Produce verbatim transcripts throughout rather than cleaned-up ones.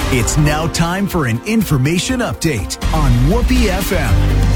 It's now time for an information update on Whoopee F M.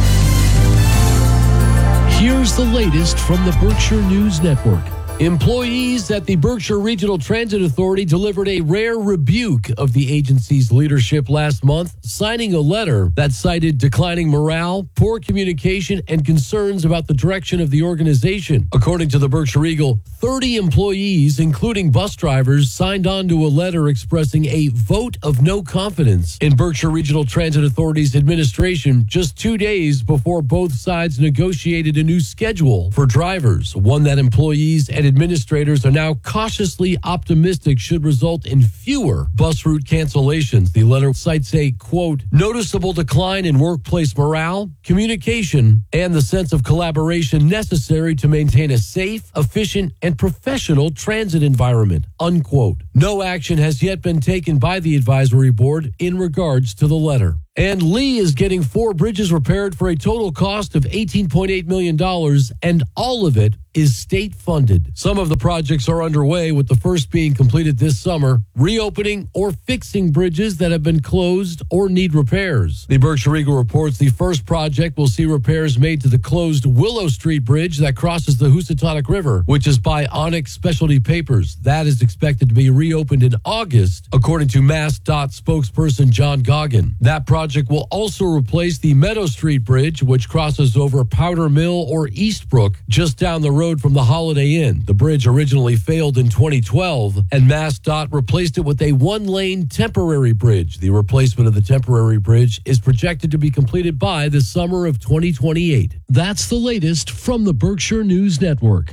Here's the latest from the Berkshire News Network. Employees at the Berkshire Regional Transit Authority delivered a rare rebuke of the agency's leadership last month, signing a letter that cited declining morale, poor communication, and concerns about the direction of the organization. According to the Berkshire Eagle, thirty employees, including bus drivers, signed on to a letter expressing a vote of no confidence in Berkshire Regional Transit Authority's administration just two days before both sides negotiated a new schedule for drivers, one that employees and administrators are now cautiously optimistic should result in fewer bus route cancellations. The letter cites a, quote, noticeable decline in workplace morale, communication, and the sense of collaboration necessary to maintain a safe, efficient, and professional transit environment, unquote. No action has yet been taken by the advisory board in regards to the letter. And Lee is getting four bridges repaired for a total cost of eighteen point eight million dollars, and all of it is state funded. Some of the projects are underway, with the first being completed this summer, reopening or fixing bridges that have been closed or need repairs. The Berkshire Eagle reports the first project will see repairs made to the closed Willow Street Bridge that crosses the Housatonic River, which is by Onyx Specialty Papers. That is expected to be reopened in August, according to MassDOT spokesperson John Goggin. That project will also replace the Meadow Street Bridge, which crosses over Powder Mill or Eastbrook, just down the road from the Holiday Inn. The bridge originally failed in twenty twelve, and MassDOT replaced it with a one-lane temporary bridge. The replacement of the temporary bridge is projected to be completed by the summer of twenty twenty-eight. That's the latest from the Berkshire News Network.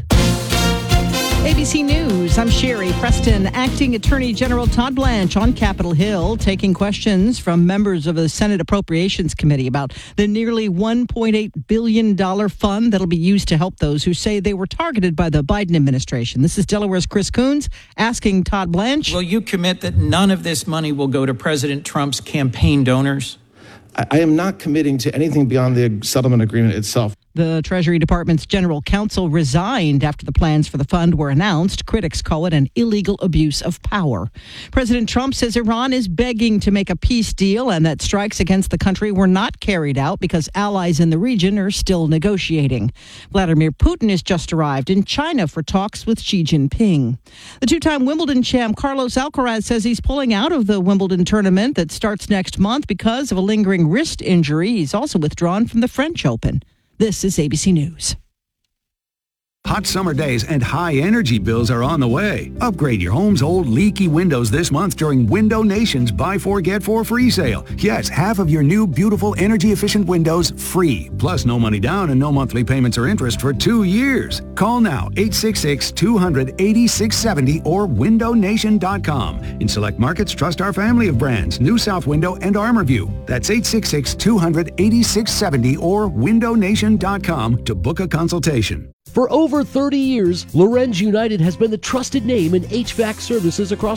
A B C News, I'm Sherry Preston. Acting Attorney General Todd Blanche on Capitol Hill taking questions from members of the Senate Appropriations Committee about the nearly one point eight billion dollars fund that'll be used to help those who say they were targeted by the Biden administration. This is Delaware's Chris Coons asking Todd Blanche. Will you commit that none of this money will go to President Trump's campaign donors? I am not committing to anything beyond the settlement agreement itself. The Treasury Department's general counsel resigned after the plans for the fund were announced. Critics call it an illegal abuse of power. President Trump says Iran is begging to make a peace deal and that strikes against the country were not carried out because allies in the region are still negotiating. Vladimir Putin has just arrived in China for talks with Xi Jinping. The two-time Wimbledon champ Carlos Alcaraz says he's pulling out of the Wimbledon tournament that starts next month because of a lingering wrist injury. He's also withdrawn from the French Open. This is A B C News. Hot summer days and high energy bills are on the way. Upgrade your home's old leaky windows this month during Window Nation's Buy Four Get Four free sale. Yes, half of your new beautiful energy efficient windows free. Plus no money down and no monthly payments or interest for two years. Call now eight six six, two hundred, eighty-six seventy or window nation dot com. In select markets, trust our family of brands, New South Window and ArmorView. That's eight six six, two hundred, eighty-six seventy or window nation dot com to book a consultation. For over thirty years, Lorenz United has been the trusted name in H V A C services across